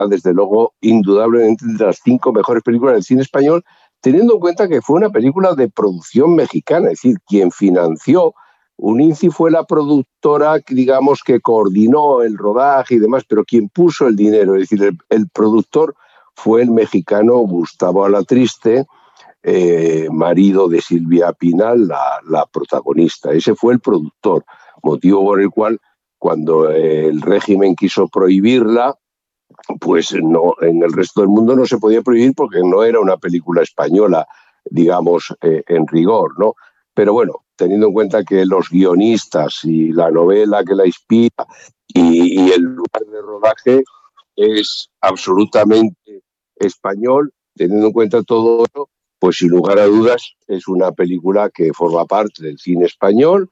desde luego, indudablemente entre las 5 mejores películas del cine español, teniendo en cuenta que fue una película de producción mexicana, es decir, quien financió. Uninci fue la productora, digamos, que coordinó el rodaje y demás, pero quien puso el dinero, es decir, el productor fue el mexicano Gustavo Alatriste, marido de Silvia Pinal, la protagonista. Ese fue el productor, motivo por el cual cuando el régimen quiso prohibirla, pues no, en el resto del mundo no se podía prohibir porque no era una película española, digamos, en rigor, ¿no? Pero bueno, teniendo en cuenta que los guionistas y la novela que la inspira y el lugar de rodaje es absolutamente español, teniendo en cuenta todo eso, pues sin lugar a dudas es una película que forma parte del cine español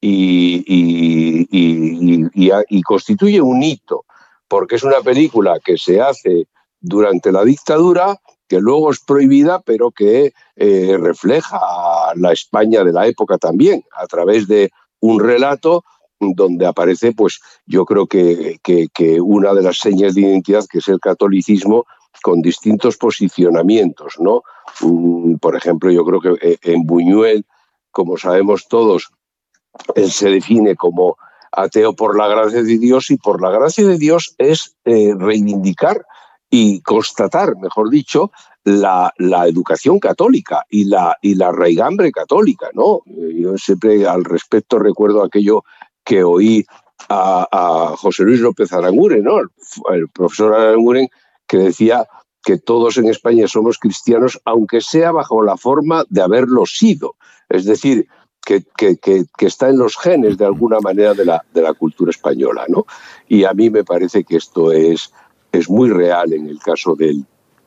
y constituye un hito, porque es una película que se hace durante la dictadura, que luego es prohibida, pero que refleja la España de la época también, a través de un relato donde aparece, pues yo creo que una de las señas de identidad, que es el catolicismo, con distintos posicionamientos, ¿no? Por ejemplo, yo creo que en Buñuel, como sabemos todos, él se define como ateo por la gracia de Dios, y por la gracia de Dios es reivindicar y constatar, mejor dicho, la educación católica y la raigambre católica, ¿no? Yo siempre al respecto recuerdo aquello que oí a José Luis López Aranguren, ¿no? El profesor Aranguren, que decía que todos en España somos cristianos, aunque sea bajo la forma de haberlo sido. Es decir, que está en los genes de alguna manera de la cultura española, ¿no? Y a mí me parece que esto es muy real en el caso de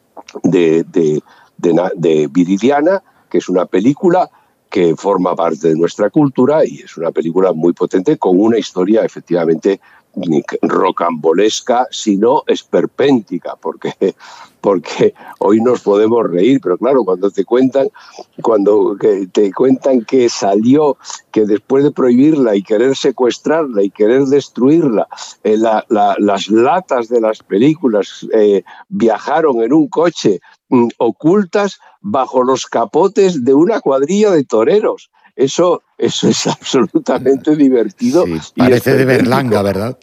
Viridiana, que es una película que forma parte de nuestra cultura y es una película muy potente, con una historia efectivamente rocambolesca, sino esperpéntica, porque hoy nos podemos reír, pero claro, cuando te cuentan que salió, que después de prohibirla y querer secuestrarla y querer destruirla, las latas de las películas viajaron en un coche ocultas bajo los capotes de una cuadrilla de toreros. Eso es absolutamente divertido. Sí, parece de Berlanga, ¿verdad?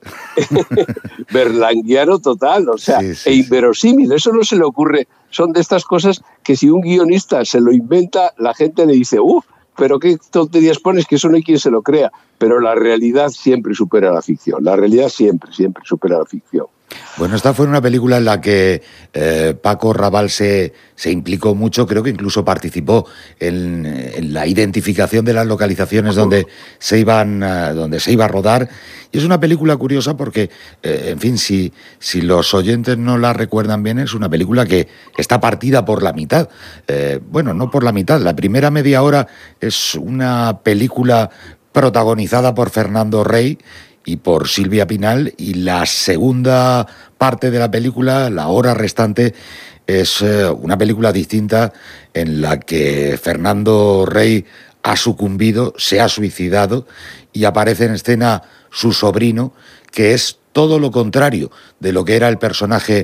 Berlanguiano total, o sea, sí. inverosímil. Eso no se le ocurre. Son de estas cosas que si un guionista se lo inventa, la gente le dice, pero qué tonterías pones, que eso no hay quien se lo crea. Pero la realidad siempre supera la ficción. La realidad siempre supera la ficción. Bueno, esta fue una película en la que Paco Raval se implicó mucho, creo que incluso participó en la identificación de las localizaciones donde se iba a rodar. Y es una película curiosa porque, en fin, si los oyentes no la recuerdan bien, es una película que está partida por la mitad. Bueno, no por la mitad, la primera media hora es una película protagonizada por Fernando Rey y por Silvia Pinal, y la segunda parte de la película, la hora restante, es una película distinta en la que Fernando Rey ha sucumbido, se ha suicidado, y aparece en escena su sobrino, que es todo lo contrario de lo que era el personaje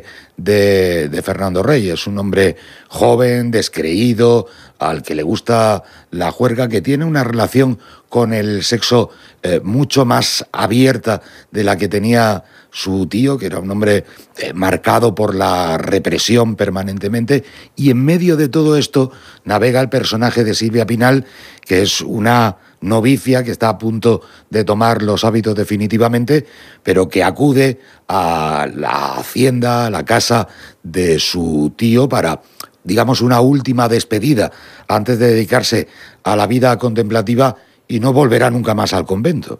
de Fernando Rey. Es un hombre joven, descreído, al que le gusta la juerga, que tiene una relación con el sexo mucho más abierta de la que tenía su tío, que era un hombre marcado por la represión permanentemente. Y en medio de todo esto navega el personaje de Silvia Pinal, que es una novicia que está a punto de tomar los hábitos definitivamente, pero que acude a la hacienda, a la casa de su tío para, digamos, una última despedida antes de dedicarse a la vida contemplativa, y no volverá nunca más al convento.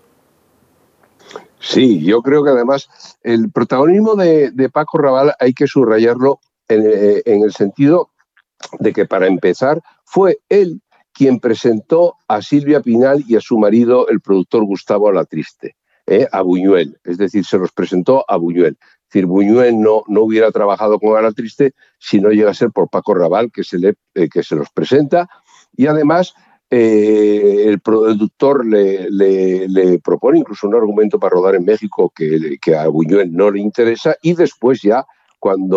Sí, yo creo que además el protagonismo de Paco Raval hay que subrayarlo en el sentido de que, para empezar, fue él quien presentó a Silvia Pinal y a su marido, el productor Gustavo Alatriste, a Buñuel. Es decir, se los presentó a Buñuel. Es decir, Buñuel no hubiera trabajado con Alatriste si no llega a ser por Paco Raval, que se los presenta, y además el productor le propone incluso un argumento para rodar en México que a Buñuel no le interesa, y después ya cuando